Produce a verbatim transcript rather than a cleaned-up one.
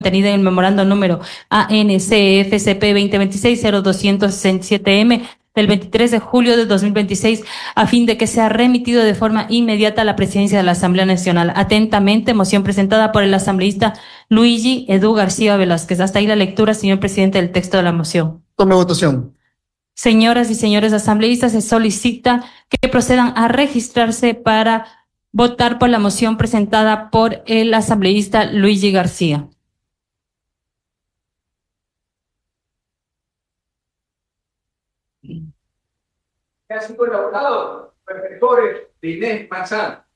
contenida en el memorando número A N C F C P veinte veintiséis cero doscientos sesenta y siete M del veintitrés de julio de dos mil veintiséis, a fin de que sea remitido de forma inmediata a la presidencia de la Asamblea Nacional. Atentamente, moción presentada por el asambleísta Luigi Edu García Velázquez. Hasta ahí la lectura, señor presidente, del texto de la moción. Tome votación. Señoras y señores asambleístas, se solicita que procedan a registrarse para votar por la moción presentada por el asambleísta Luigi García. Ha sido elaborado por efectores de Inés Manzano.